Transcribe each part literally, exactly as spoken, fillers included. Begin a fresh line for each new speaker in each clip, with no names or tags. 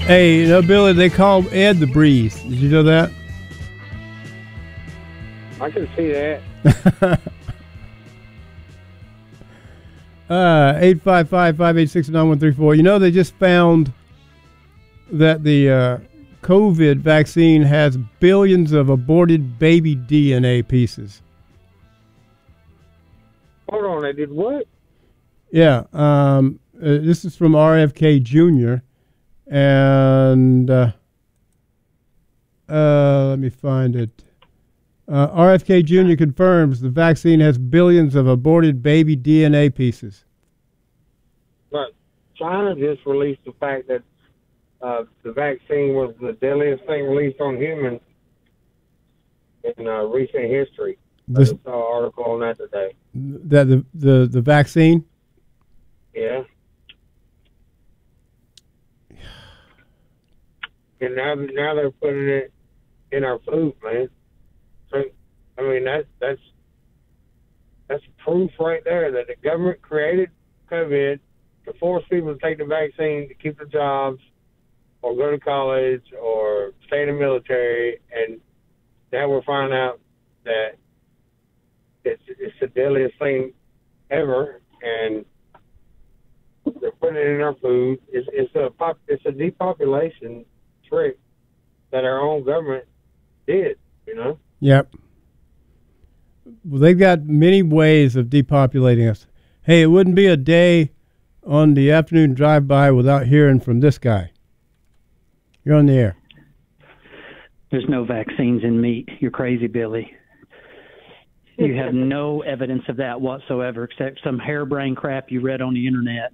Hey, you know, Billy, they call Ed the Breeze. Did you know that?
I can see that.
uh, eight five five, five eight six, nine one three four. You know, they just found that the uh, COVID vaccine has billions of aborted baby D N A pieces.
Hold on, they did what?
Yeah, um, uh, this is from R F K Junior And uh, uh, let me find it. Uh, R F K Junior confirms the vaccine has billions of aborted baby D N A pieces.
But China just released the fact that uh, the vaccine was the deadliest thing released on humans in uh, recent history.
This,
I saw an article on that today.
That the, the, the vaccine?
Yeah. And now, now they're putting it in our food, man. So, I mean, that's that's that's proof right there that the government created COVID to force people to take the vaccine to keep their jobs, or go to college, or stay in the military. And now we're finding out that it's it's the deadliest thing ever, and they're putting it in our food. It's it's a pop, it's a depopulation trick that our own government did, you know?
Yep. Well, they've got many ways of depopulating us. Hey, it wouldn't be a day on the afternoon drive-by without hearing from this guy. You're on the air.
There's no vaccines in meat. You're crazy, Billy. You have no evidence of that whatsoever, except some harebrained crap you read on the internet.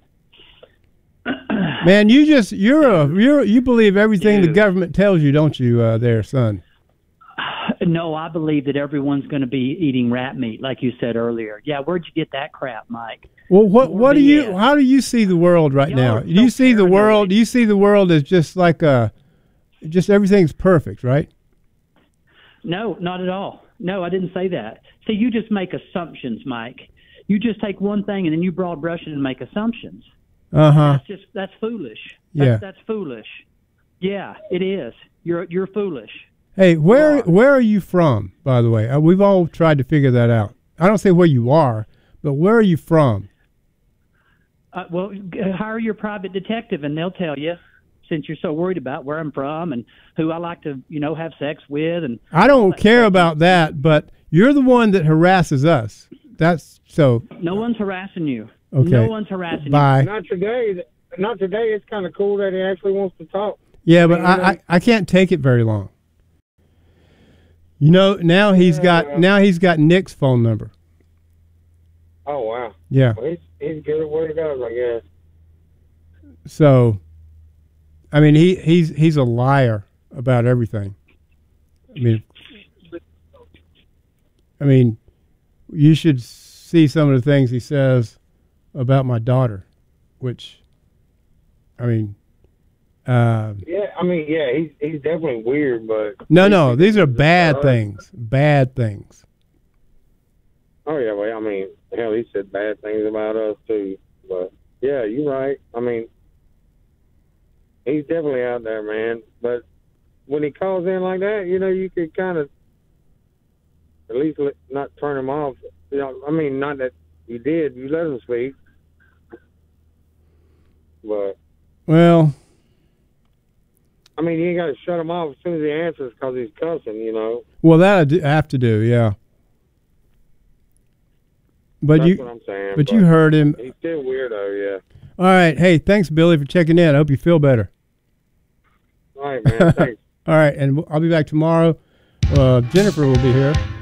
Man, you just you're a you're you believe everything Dude. the government tells you, don't you, uh, there, son?
No, I believe that everyone's going to be eating rat meat, like you said earlier. Yeah, where'd you get that crap, Mike?
Well, what More what do you how do you see the world right now?
So
do you see the world?
Paranoid.
Do you see the world as just like a just everything's perfect, right?
No, not at all. No, I didn't say that. See, you just make assumptions, Mike. You just take one thing and then you broad brush it and make assumptions.
Uh-huh.
That's just that's foolish. That's,
yeah.
That's foolish. Yeah, it is. You're you're foolish.
Hey, where where are you from, by the way? Uh, we've all tried to figure that out. I don't say where you are, but where are you from?
Uh, well, hire your private detective and they'll tell you, since you're so worried about where I'm from and who I like to, you know, have sex with. And
I don't care about that, but you're the one that harasses us. That's so.
No one's harassing you.
Okay.
No one's harassing
Bye.
you.
Not today. Not today. It's kind of cool that he actually wants to talk.
Yeah, but I, I, I can't take it very long. You know, now he's
Yeah.
got now he's got Nick's phone number.
Oh, wow.
Yeah.
Well, he's, he's good at what he does, I guess.
So, I mean, he, he's he's a liar about everything. I mean, I mean, you should see some of the things he says about my daughter, which, I mean, uh,
yeah, I mean, yeah, he's he's definitely weird, but
no, no, these are bad things, bad things.
Oh yeah, well, I mean, hell, he said bad things about us too, but yeah, you're right. I mean, he's definitely out there, man. But when he calls in like that, you know, you could kind of at least let, not turn him off. You know, I mean, not that you did, you let him speak, but
well,
I mean, you ain't got to shut him off as soon as he answers because he's cussing, you know.
Well, that I do have to do, yeah. But
That's
you,
what I'm saying.
but, but you heard him.
He's still weirdo, yeah.
All right, hey, thanks, Billy, for checking in. I hope you feel better.
All right, man. Thanks.
All right, and I'll be back tomorrow. Uh, Jennifer will be here.